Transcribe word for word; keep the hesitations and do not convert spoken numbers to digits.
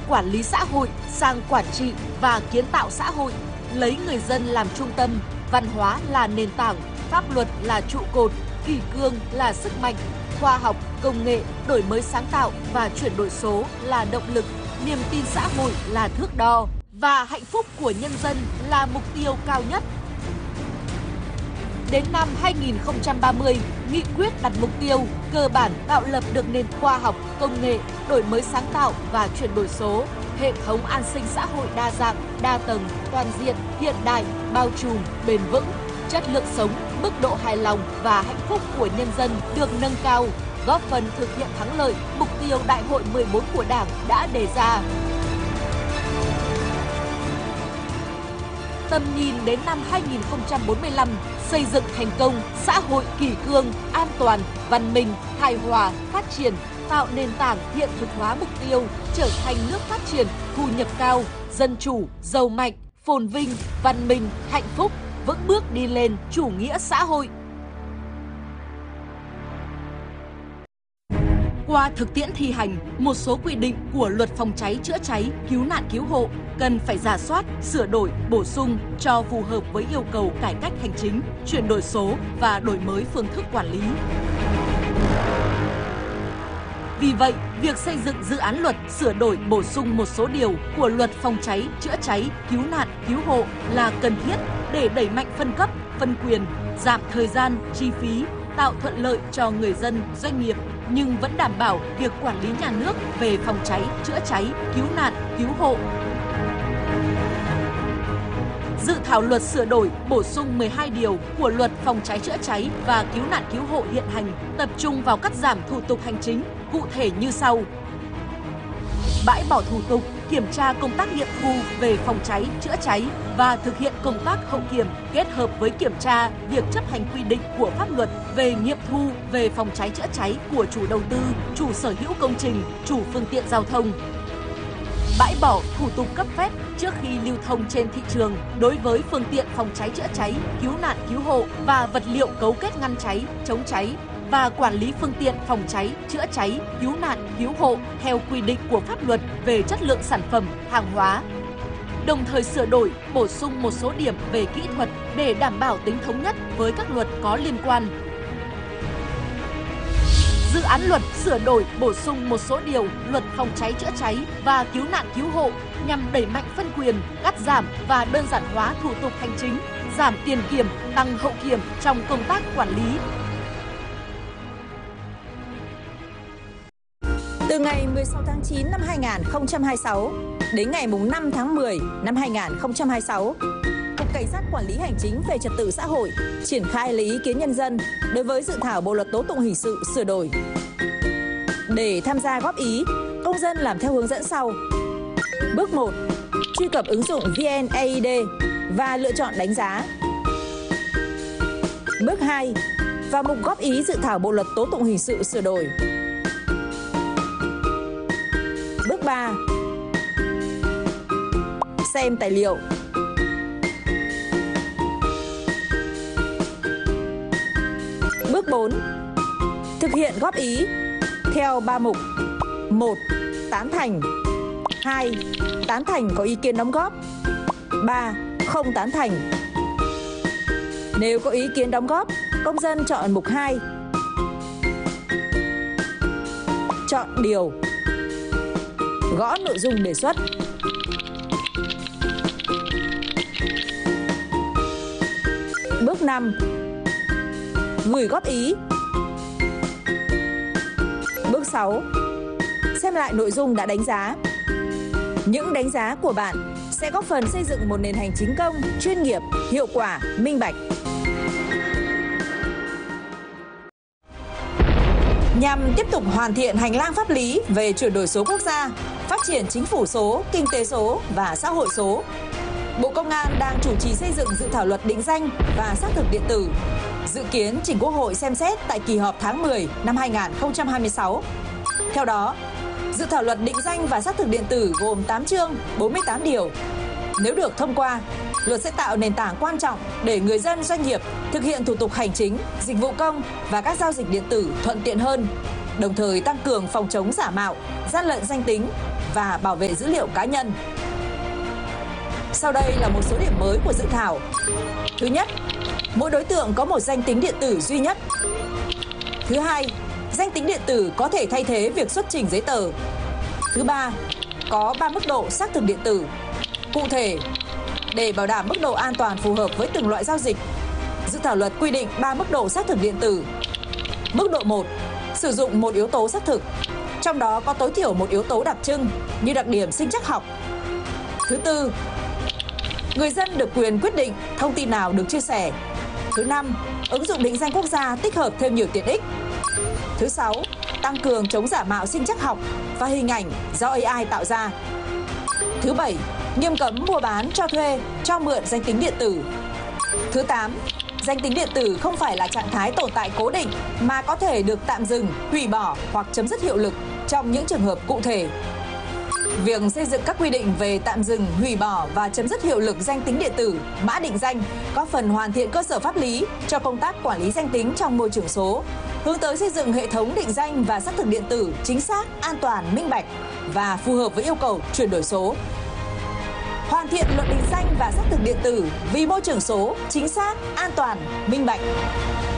quản lý xã hội sang quản trị và kiến tạo xã hội, lấy người dân làm trung tâm, văn hóa là nền tảng, pháp luật là trụ cột, kỷ cương là sức mạnh, khoa học, công nghệ, đổi mới sáng tạo và chuyển đổi số là động lực, niềm tin xã hội là thước đo và hạnh phúc của nhân dân là mục tiêu cao nhất. Đến năm hai nghìn không trăm ba mươi, nghị quyết đặt mục tiêu cơ bản tạo lập được nền khoa học, công nghệ, đổi mới sáng tạo và chuyển đổi số, hệ thống an sinh xã hội đa dạng, đa tầng, toàn diện, hiện đại, bao trùm, bền vững, chất lượng sống, mức độ hài lòng và hạnh phúc của nhân dân được nâng cao, góp phần thực hiện thắng lợi mục tiêu Đại hội mười bốn của Đảng đã đề ra. Tầm nhìn đến năm hai nghìn không trăm bốn mươi lăm, xây dựng thành công xã hội kỷ cương, an toàn, văn minh, hài hòa, phát triển, tạo nền tảng hiện thực hóa mục tiêu trở thành nước phát triển, thu nhập cao, dân chủ, giàu mạnh, phồn vinh, văn minh, hạnh phúc, vững bước đi lên chủ nghĩa xã hội. Qua thực tiễn thi hành, một số quy định của Luật Phòng cháy chữa cháy, cứu nạn cứu hộ cần phải rà soát, sửa đổi, bổ sung cho phù hợp với yêu cầu cải cách hành chính, chuyển đổi số và đổi mới phương thức quản lý. Vì vậy, việc xây dựng dự án luật sửa đổi bổ sung một số điều của Luật Phòng cháy chữa cháy, cứu nạn cứu hộ là cần thiết để đẩy mạnh phân cấp, phân quyền, giảm thời gian, chi phí, tạo thuận lợi cho người dân, doanh nghiệp, nhưng vẫn đảm bảo việc quản lý nhà nước về phòng cháy, chữa cháy, cứu nạn, cứu hộ. Dự thảo luật sửa đổi, bổ sung mười hai điều của Luật Phòng cháy chữa cháy và cứu nạn cứu hộ hiện hành, tập trung vào cắt giảm thủ tục hành chính, cụ thể như sau. Bãi bỏ thủ tục, kiểm tra công tác nghiệm thu về phòng cháy, chữa cháy và thực hiện công tác hậu kiểm kết hợp với kiểm tra việc chấp hành quy định của pháp luật về nghiệm thu về phòng cháy chữa cháy của chủ đầu tư, chủ sở hữu công trình, chủ phương tiện giao thông. Bãi bỏ thủ tục cấp phép trước khi lưu thông trên thị trường đối với phương tiện phòng cháy chữa cháy, cứu nạn cứu hộ và vật liệu cấu kết ngăn cháy, chống cháy và quản lý phương tiện phòng cháy, chữa cháy, cứu nạn, cứu hộ theo quy định của pháp luật về chất lượng sản phẩm, hàng hóa. Đồng thời sửa đổi, bổ sung một số điểm về kỹ thuật để đảm bảo tính thống nhất với các luật có liên quan. Dự án luật sửa đổi, bổ sung một số điều Luật Phòng cháy chữa cháy và cứu nạn cứu hộ nhằm đẩy mạnh phân quyền, cắt giảm và đơn giản hóa thủ tục hành chính, giảm tiền kiểm, tăng hậu kiểm trong công tác quản lý. Từ ngày mười sáu tháng chín năm hai nghìn không trăm hai mươi sáu đến ngày năm tháng mười năm hai nghìn không trăm hai mươi sáu, Cục Cảnh sát Quản lý Hành chính về Trật tự xã hội triển khai lấy ý kiến nhân dân đối với dự thảo Bộ luật tố tụng hình sự sửa đổi. Để tham gia góp ý, công dân làm theo hướng dẫn sau. Bước một. Truy cập ứng dụng vê en e i đê và lựa chọn đánh giá. Bước hai. Vào mục góp ý dự thảo Bộ luật tố tụng hình sự sửa đổi. Bước ba. Xem tài liệu. Bước bốn. Thực hiện góp ý theo ba mục. một. Tán thành. hai. Tán thành có ý kiến đóng góp. ba. Không tán thành. Nếu có ý kiến đóng góp, công dân chọn mục hai. Chọn điều. Gõ nội dung đề xuất. Bước năm. Gửi góp ý. Bước sáu. Xem lại nội dung đã đánh giá. Những đánh giá của bạn sẽ góp phần xây dựng một nền hành chính công, chuyên nghiệp, hiệu quả, minh bạch. Nhằm tiếp tục hoàn thiện hành lang pháp lý về chuyển đổi số quốc gia, phát triển chính phủ số, kinh tế số và xã hội số, Bộ Công an đang chủ trì xây dựng dự thảo luật định danh và xác thực điện tử, dự kiến trình Quốc hội xem xét tại kỳ họp tháng mười năm hai nghìn không trăm hai mươi sáu. Theo đó, dự thảo luật định danh và xác thực điện tử gồm tám chương, bốn mươi tám điều. Nếu được thông qua, luật sẽ tạo nền tảng quan trọng để người dân, doanh nghiệp thực hiện thủ tục hành chính, dịch vụ công và các giao dịch điện tử thuận tiện hơn, đồng thời tăng cường phòng chống giả mạo, gian lận danh tính và bảo vệ dữ liệu cá nhân. Sau đây là một số điểm mới của dự thảo. Thứ nhất, mỗi đối tượng có một danh tính điện tử duy nhất. Thứ hai, danh tính điện tử có thể thay thế việc xuất trình giấy tờ. Thứ ba, có ba mức độ xác thực điện tử. Cụ thể, để bảo đảm mức độ an toàn phù hợp với từng loại giao dịch, dự thảo luật quy định ba mức độ xác thực điện tử. Mức độ một, sử dụng một yếu tố xác thực, trong đó có tối thiểu một yếu tố đặc trưng như đặc điểm sinh trắc học. Thứ tư, người dân được quyền quyết định thông tin nào được chia sẻ. Thứ năm, ứng dụng định danh quốc gia tích hợp thêm nhiều tiện ích. Thứ sáu, tăng cường chống giả mạo sinh trắc học và hình ảnh do a i tạo ra. Thứ bảy, nghiêm cấm mua bán, cho thuê, cho mượn danh tính điện tử. Thứ tám, danh tính điện tử không phải là trạng thái tồn tại cố định mà có thể được tạm dừng, hủy bỏ hoặc chấm dứt hiệu lực trong những trường hợp cụ thể. Việc xây dựng các quy định về tạm dừng, hủy bỏ và chấm dứt hiệu lực danh tính điện tử, mã định danh góp phần hoàn thiện cơ sở pháp lý cho công tác quản lý danh tính trong môi trường số, hướng tới xây dựng hệ thống định danh và xác thực điện tử chính xác, an toàn, minh bạch và phù hợp với yêu cầu chuyển đổi số. Hoàn thiện luật định danh và xác thực điện tử vì môi trường số chính xác, an toàn, minh bạch.